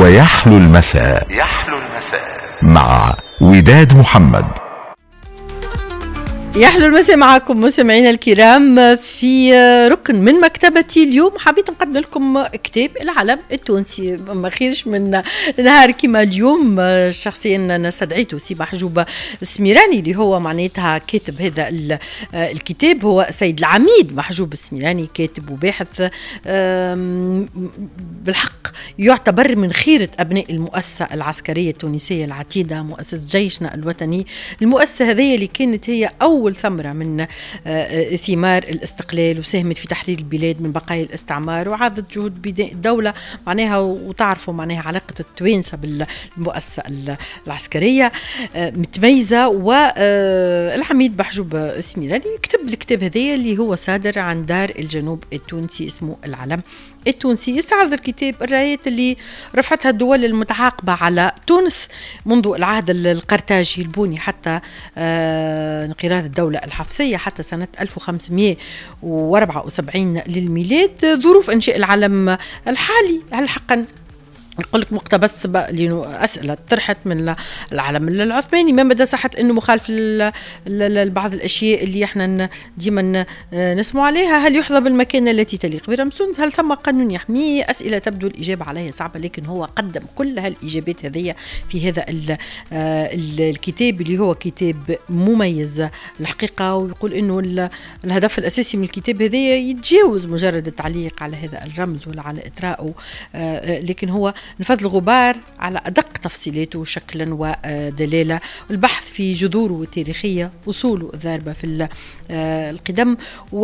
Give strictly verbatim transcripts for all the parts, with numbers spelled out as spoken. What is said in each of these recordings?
ويحلو المساء. يحلو المساء مع وداد محمد. يحلو المساء معكم مستمعينا الكرام في ركن من مكتبتي. اليوم حبيت نقدم لكم كتاب العلم التونسي، ما خيرش من نهار كما اليوم. شخصيا انا استدعيته سي محجوب السميراني اللي هو معناتها كاتب هذا الكتاب، هو سيد العميد محجوب السميراني، كاتب وباحث بالحق يعتبر من خيرة أبناء المؤسسة العسكرية التونسية العتيدة، مؤسسة جيشنا الوطني. المؤسسة هذه اللي كانت هي أول ثمرة من ثمار الاستقلال، وساهمت في تحرير البلاد من بقايا الاستعمار، وعادت جهود بناء الدولة معناها. وتعرفوا معناها علاقة التوانسة بالمؤسسة العسكرية متميزة. والعميد محجوب السميراني كتب الكتاب هذا اللي هو صادر عن دار الجنوب التونسي اسمه العلم التونسي. يستعرض الكتاب الرايات اللي رفعتها الدول المتعاقبة على تونس منذ العهد القرطاجي البوني حتى انقراض الدولة الحفصية حتى سنة ألف وخمسمائة وأربعة وسبعين للميلاد. ظروف إنشاء العلم الحالي هل حقا يقول لك مقتبس لأنه أسئلة طرحت من العلم العثماني، ما مدى صحة أنه مخالف لبعض الأشياء اللي احنا ديما نسمع عليها؟ هل يحظى بالمكانة التي تليق برمسون؟ هل ثم قانون يحميه؟ أسئلة تبدو الإجابة عليها صعبة، لكن هو قدم كل هالإجابات هذه في هذا الكتاب اللي هو كتاب مميز الحقيقة. ويقول أنه الهدف الأساسي من الكتاب هذا يتجاوز مجرد التعليق على هذا الرمز ولا على إطراءه، لكن هو نفض الغبار على أدق تفصيلاته شكلا ودلالة، البحث في جذوره التاريخية، أصوله الضاربة في القدم.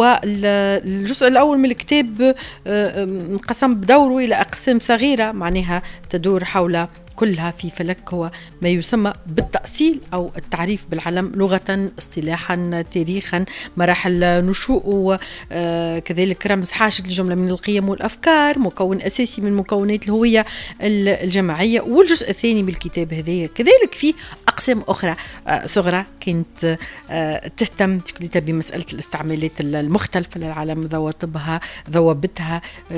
والجزء الأول من الكتاب انقسم بدوره إلى أقسام صغيرة معناها تدور حول كلها في فلك هو ما يسمى بالتأصيل أو التعريف بالعلم لغة، اصطلاحا، تاريخا، مراحل نشوء، آه كذلك رمز حاشد الجملة من القيم والأفكار، مكون أساسي من مكونات الهوية الجماعية. والجزء الثاني من الكتاب هذا كذلك في أقسام أخرى آه صغرى كانت آه تهتم بمسألة الاستعمالات المختلفة للعلم، ضوابطها ضوابطها